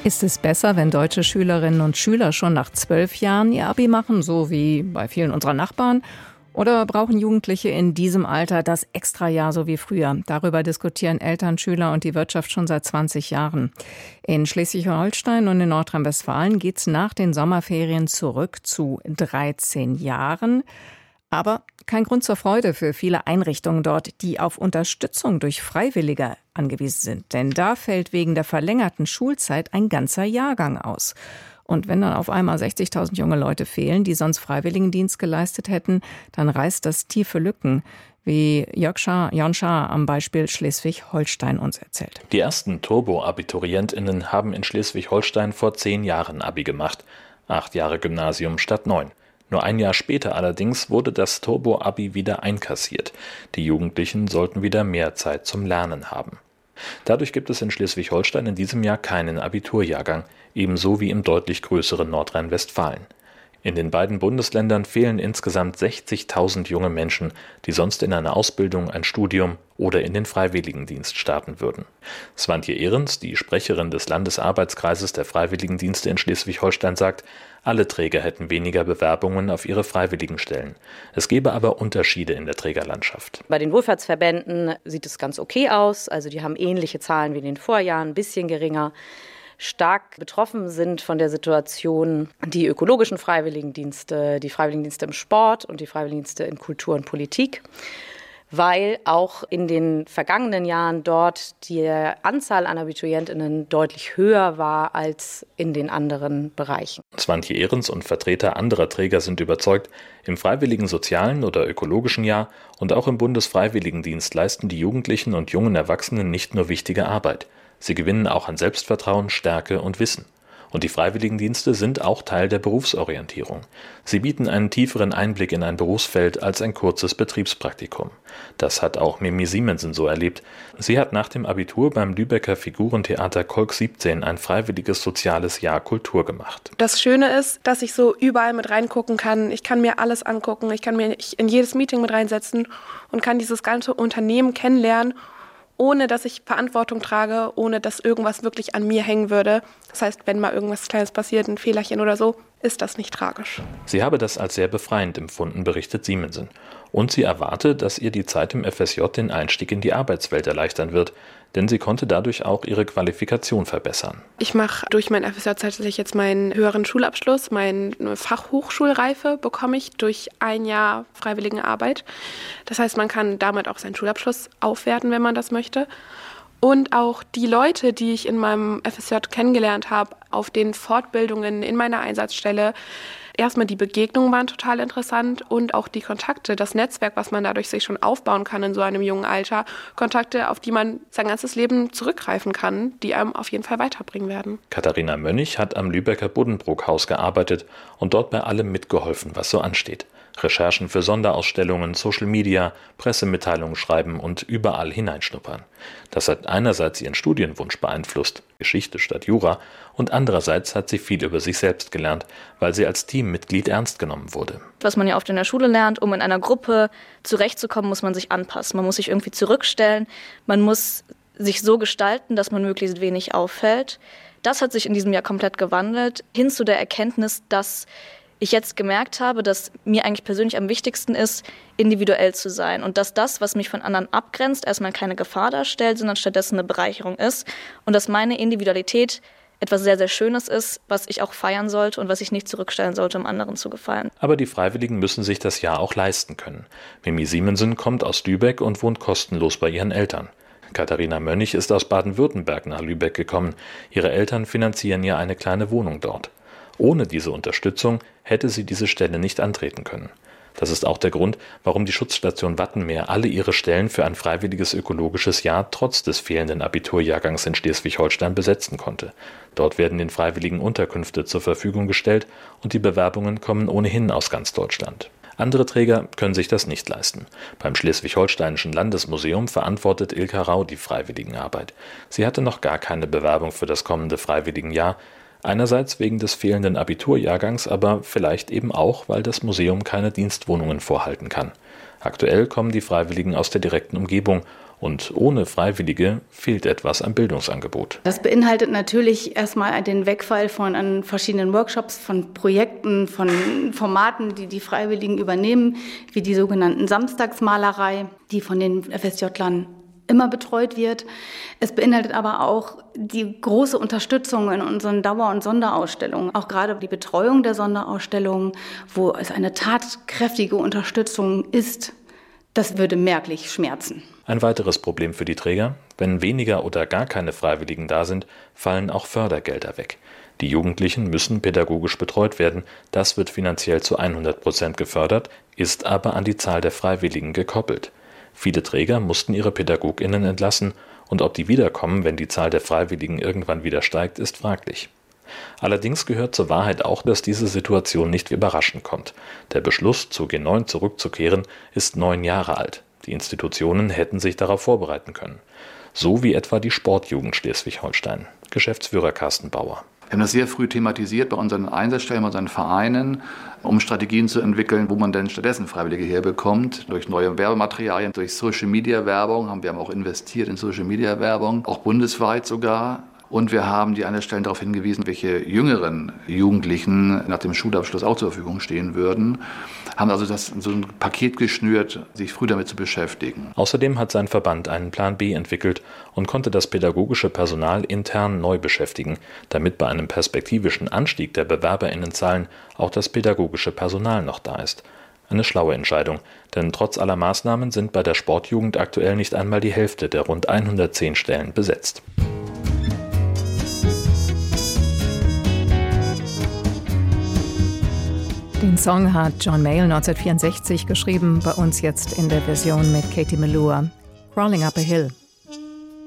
Ist es besser, wenn deutsche Schülerinnen und Schüler schon nach 12 Jahren ihr Abi machen, so wie bei vielen unserer Nachbarn? Oder brauchen Jugendliche in diesem Alter das Extrajahr so wie früher? Darüber diskutieren Eltern, Schüler und die Wirtschaft schon seit 20 Jahren. In Schleswig-Holstein und in Nordrhein-Westfalen geht es nach den Sommerferien zurück zu 13 Jahren. Aber kein Grund zur Freude für viele Einrichtungen dort, die auf Unterstützung durch Freiwillige angewiesen sind. Denn da fällt wegen der verlängerten Schulzeit ein ganzer Jahrgang aus. Und wenn dann auf einmal 60.000 junge Leute fehlen, die sonst Freiwilligendienst geleistet hätten, dann reißt das tiefe Lücken, wie Jon Schaar am Beispiel Schleswig-Holstein uns erzählt. Die ersten Turbo-AbiturientInnen haben in Schleswig-Holstein vor 10 Jahren Abi gemacht. 8 Jahre Gymnasium statt 9. Nur ein Jahr später allerdings wurde das Turbo-Abi wieder einkassiert. Die Jugendlichen sollten wieder mehr Zeit zum Lernen haben. Dadurch gibt es in Schleswig-Holstein in diesem Jahr keinen Abiturjahrgang, ebenso wie im deutlich größeren Nordrhein-Westfalen. In den beiden Bundesländern fehlen insgesamt 60.000 junge Menschen, die sonst in eine Ausbildung, ein Studium oder in den Freiwilligendienst starten würden. Swantje Ehrens, die Sprecherin des Landesarbeitskreises der Freiwilligendienste in Schleswig-Holstein, sagt, alle Träger hätten weniger Bewerbungen auf ihre Freiwilligenstellen. Es gäbe aber Unterschiede in der Trägerlandschaft. Bei den Wohlfahrtsverbänden sieht es ganz okay aus. Also die haben ähnliche Zahlen wie in den Vorjahren, ein bisschen geringer. Stark betroffen sind von der Situation die ökologischen Freiwilligendienste, die Freiwilligendienste im Sport und die Freiwilligendienste in Kultur und Politik, weil auch in den vergangenen Jahren dort die Anzahl an AbiturientInnen deutlich höher war als in den anderen Bereichen. Swantje Ehrens und Vertreter anderer Träger sind überzeugt, im freiwilligen sozialen oder ökologischen Jahr und auch im Bundesfreiwilligendienst leisten die Jugendlichen und jungen Erwachsenen nicht nur wichtige Arbeit. Sie gewinnen auch an Selbstvertrauen, Stärke und Wissen. Und die Freiwilligendienste sind auch Teil der Berufsorientierung. Sie bieten einen tieferen Einblick in ein Berufsfeld als ein kurzes Betriebspraktikum. Das hat auch Mimi Simensen so erlebt. Sie hat nach dem Abitur beim Lübecker Figurentheater Kolk 17 ein freiwilliges soziales Jahr Kultur gemacht. Das Schöne ist, dass ich so überall mit reingucken kann. Ich kann mir alles angucken. Ich kann mich in jedes Meeting mit reinsetzen und kann dieses ganze Unternehmen kennenlernen, ohne dass ich Verantwortung trage, ohne dass irgendwas wirklich an mir hängen würde. Das heißt, wenn mal irgendwas Kleines passiert, ein Fehlerchen oder so, ist das nicht tragisch. Sie habe das als sehr befreiend empfunden, berichtet Simensen. Und sie erwarte, dass ihr die Zeit im FSJ den Einstieg in die Arbeitswelt erleichtern wird, denn sie konnte dadurch auch ihre Qualifikation verbessern. Ich mache durch mein FSJ tatsächlich jetzt meinen höheren Schulabschluss, meine Fachhochschulreife bekomme ich durch ein Jahr freiwillige Arbeit. Das heißt, man kann damit auch seinen Schulabschluss aufwerten, wenn man das möchte. Und auch die Leute, die ich in meinem FSJ kennengelernt habe, auf den Fortbildungen in meiner Einsatzstelle, erstmal die Begegnungen waren total interessant und auch die Kontakte, das Netzwerk, was man dadurch sich schon aufbauen kann in so einem jungen Alter. Kontakte, auf die man sein ganzes Leben zurückgreifen kann, die einem auf jeden Fall weiterbringen werden. Katharina Mönnig hat am Lübecker Buddenbrook-Haus gearbeitet und dort bei allem mitgeholfen, was so ansteht. Recherchen für Sonderausstellungen, Social Media, Pressemitteilungen schreiben und überall hineinschnuppern. Das hat einerseits ihren Studienwunsch beeinflusst, Geschichte statt Jura, und andererseits hat sie viel über sich selbst gelernt, weil sie als Teammitglied ernst genommen wurde. Was man ja oft in der Schule lernt, um in einer Gruppe zurechtzukommen, muss man sich anpassen. Man muss sich irgendwie zurückstellen, man muss sich so gestalten, dass man möglichst wenig auffällt. Das hat sich in diesem Jahr komplett gewandelt, hin zu der Erkenntnis, dass ich jetzt gemerkt habe, dass mir eigentlich persönlich am wichtigsten ist, individuell zu sein und dass das, was mich von anderen abgrenzt, erstmal keine Gefahr darstellt, sondern stattdessen eine Bereicherung ist und dass meine Individualität etwas sehr, sehr Schönes ist, was ich auch feiern sollte und was ich nicht zurückstellen sollte, um anderen zu gefallen. Aber die Freiwilligen müssen sich das Jahr auch leisten können. Mimi Simensen kommt aus Lübeck und wohnt kostenlos bei ihren Eltern. Katharina Mönnig ist aus Baden-Württemberg nach Lübeck gekommen. Ihre Eltern finanzieren ihr eine kleine Wohnung dort. Ohne diese Unterstützung hätte sie diese Stelle nicht antreten können. Das ist auch der Grund, warum die Schutzstation Wattenmeer alle ihre Stellen für ein freiwilliges ökologisches Jahr trotz des fehlenden Abiturjahrgangs in Schleswig-Holstein besetzen konnte. Dort werden den Freiwilligen Unterkünfte zur Verfügung gestellt und die Bewerbungen kommen ohnehin aus ganz Deutschland. Andere Träger können sich das nicht leisten. Beim Schleswig-Holsteinischen Landesmuseum verantwortet Ilka Rau die Freiwilligenarbeit. Sie hatte noch gar keine Bewerbung für das kommende Freiwilligenjahr. Einerseits wegen des fehlenden Abiturjahrgangs, aber vielleicht eben auch, weil das Museum keine Dienstwohnungen vorhalten kann. Aktuell kommen die Freiwilligen aus der direkten Umgebung Und ohne Freiwillige fehlt etwas am Bildungsangebot. Das beinhaltet natürlich erstmal den Wegfall von verschiedenen Workshops, von Projekten, von Formaten, die die Freiwilligen übernehmen, wie die sogenannten Samstagsmalerei, die von den FSJlern immer betreut wird. Es beinhaltet aber auch die große Unterstützung in unseren Dauer- und Sonderausstellungen. Auch gerade die Betreuung der Sonderausstellungen, wo es eine tatkräftige Unterstützung ist, das würde merklich schmerzen. Ein weiteres Problem für die Träger: Wenn weniger oder gar keine Freiwilligen da sind, fallen auch Fördergelder weg. Die Jugendlichen müssen pädagogisch betreut werden. Das wird finanziell zu 100% gefördert, ist aber an die Zahl der Freiwilligen gekoppelt. Viele Träger mussten ihre PädagogInnen entlassen und ob die wiederkommen, wenn die Zahl der Freiwilligen irgendwann wieder steigt, ist fraglich. Allerdings gehört zur Wahrheit auch, dass diese Situation nicht überraschend kommt. Der Beschluss, zu G9 zurückzukehren, ist 9 Jahre alt. Die Institutionen hätten sich darauf vorbereiten können. So wie etwa die Sportjugend Schleswig-Holstein. Geschäftsführer Carsten Bauer. Wir haben das sehr früh thematisiert bei unseren Einsatzstellen, bei unseren Vereinen, um Strategien zu entwickeln, wo man denn stattdessen Freiwillige herbekommt. Durch neue Werbematerialien, durch Social-Media-Werbung haben wir auch investiert in Social-Media-Werbung, auch bundesweit sogar. Und wir haben die Einsatzstellen darauf hingewiesen, welche jüngeren Jugendlichen nach dem Schulabschluss auch zur Verfügung stehen würden. Haben also so ein Paket geschnürt, sich früh damit zu beschäftigen. Außerdem hat sein Verband einen Plan B entwickelt und konnte das pädagogische Personal intern neu beschäftigen, damit bei einem perspektivischen Anstieg der BewerberInnenzahlen auch das pädagogische Personal noch da ist. Eine schlaue Entscheidung, denn trotz aller Maßnahmen sind bei der Sportjugend aktuell nicht einmal die Hälfte der rund 110 Stellen besetzt. Den Song hat John Mayall 1964 geschrieben, bei uns jetzt in der Version mit Katie Melua. Crawling Up a Hill.